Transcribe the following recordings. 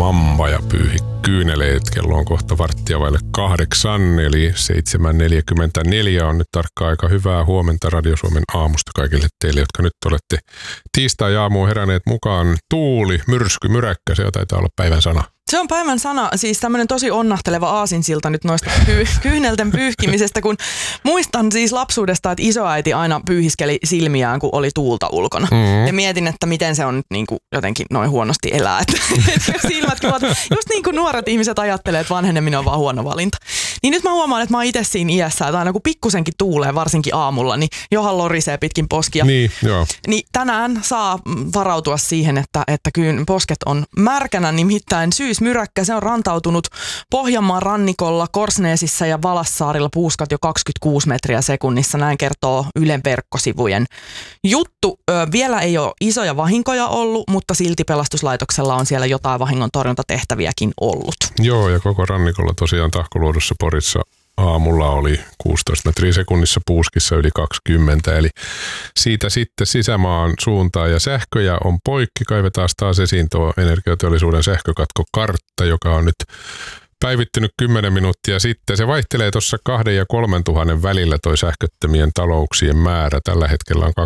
hamba ja pyyhi kyyneleet. Kello on kohta 7:15, eli 7:44 on nyt tarkka aika. Hyvää huomenta Radio Suomen aamusta kaikille teille, jotka nyt olette tiistai-aamuun heränneet mukaan. Tuuli, myrsky, myräkkä, se taitaa olla päivän sana. Se on päivän sana, siis tämmöinen tosi onnahteleva aasinsilta nyt noista kyynelten pyyhkimisestä, kun muistan siis lapsuudesta, että isoäiti aina pyyhiskeli silmiään, kun oli tuulta ulkona. Ja mietin, että miten se on nyt niin kuin jotenkin noin huonosti elää. Että silmät just niin kuin nuoret ihmiset ajattelee, että vanheneminen on vaan huono valinta. Niin nyt mä huomaan, että mä oon itse siinä iässä, että aina kun pikkusenkin tuulee, varsinkin aamulla, niin johan lorisee pitkin poskia. Niin, joo. Niin tänään saa varautua siihen, että posket on märkänä, nimittäin syysmyräkkä. Se on rantautunut Pohjanmaan rannikolla, Korsneesissä ja Valassaarilla puuskat jo 26 metriä sekunnissa. Näin kertoo Ylen verkkosivujen juttu. Vielä ei ole isoja vahinkoja ollut, mutta silti pelastuslaitoksella on siellä jotain vahingon torjuntatehtäviäkin ollut. joo, ja koko rannikolla tosiaan Tahkoluodossa Porissa aamulla oli 16 metriä sekunnissa, puuskissa yli 20, eli siitä sitten sisämaan suuntaan ja sähköjä on poikki. Kaivetaan taas esiin tuo energiateollisuuden sähkökatkokartta, joka on nyt päivittynyt 10 minuuttia sitten. Se vaihtelee tuossa 2 ja 3 tuhannen välillä toi sähköttömien talouksien määrä. Tällä hetkellä on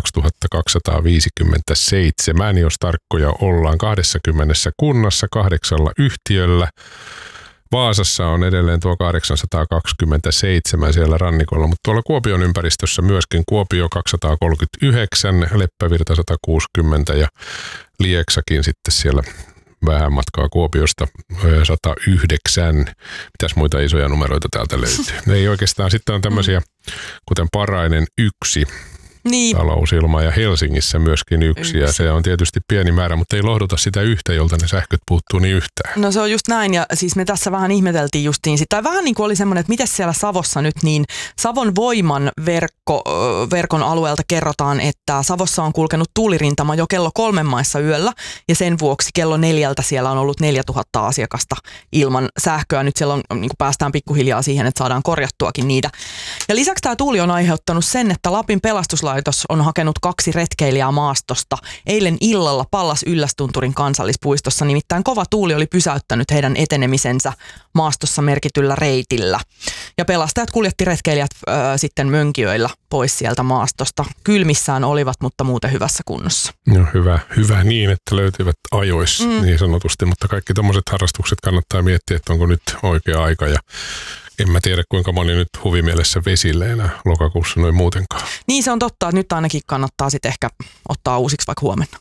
2257, jos tarkkoja ollaan 20 kunnassa, 8 yhtiöllä. Vaasassa on edelleen tuo 827 siellä rannikolla, mutta tuolla Kuopion ympäristössä myöskin Kuopio 239, Leppävirta 160 ja Lieksakin sitten siellä vähän matkaa Kuopiosta 109. Mitäs muita isoja numeroita täältä löytyy? Ei oikeastaan. Sitten on tämmöisiä, kuten Parainen 1. Niin. Talousilma ja Helsingissä myöskin 1. Ja se on tietysti pieni määrä, mutta ei lohduta sitä yhtä, jolta ne sähköt puuttuu niin yhtään. No se on just näin, ja siis me tässä vähän ihmeteltiin justiin sitä. Vähän niin kuin oli semmoinen, että miten siellä Savossa nyt, niin Savon Voiman verkon alueelta kerrotaan, että Savossa on kulkenut tuulirintama jo kello 3 maissa yöllä, ja sen vuoksi kello 4 siellä on ollut 4000 asiakasta ilman sähköä. Nyt siellä on, niin kuin päästään pikkuhiljaa siihen, että saadaan korjattuakin niitä. Ja lisäksi tämä tuuli on aiheuttanut sen, että Lapin pelastuslaitos on hakenut 2 retkeilijää maastosta eilen illalla Pallas-Yllästunturin kansallispuistossa. Nimittäin kova tuuli oli pysäyttänyt heidän etenemisensä maastossa merkityllä reitillä. Ja pelastajat kuljetti retkeilijät sitten mönkijöillä pois sieltä maastosta. Kylmissään olivat, mutta muuten hyvässä kunnossa. No hyvä niin, että löytyivät ajoissa niin sanotusti, mutta kaikki tommoset harrastukset kannattaa miettiä, että onko nyt oikea aika ja en mä tiedä, kuinka moni nyt huvimielessä vesille enää lokakuussa noin muutenkaan. Niin se on totta, että nyt ainakin kannattaa sitten ehkä ottaa uusiksi vaikka huomenna.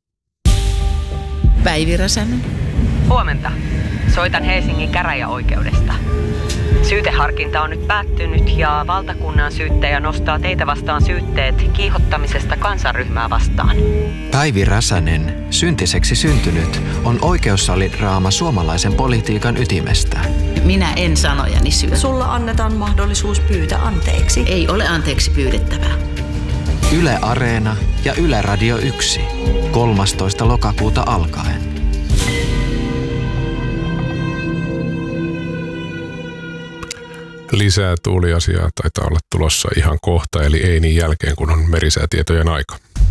Päivi Räsänen. Huomenta. Soitan Helsingin käräjäoikeudesta. Syyteharkinta on nyt päättynyt ja valtakunnan syyttäjä nostaa teitä vastaan syytteet kiihottamisesta kansanryhmää vastaan. Päivi Räsänen, syntiseksi syntynyt, on oikeussalidraama suomalaisen politiikan ytimestä. Minä en sanojani syö. Sulla annetaan mahdollisuus pyytää anteeksi. Ei ole anteeksi pyydettävää. Yle Areena ja Yle Radio 1. 13. lokakuuta alkaen. Lisää tuuliasiaa taitaa olla tulossa ihan kohta, eli ei niin jälkeen, kun on merisäätietojen aika.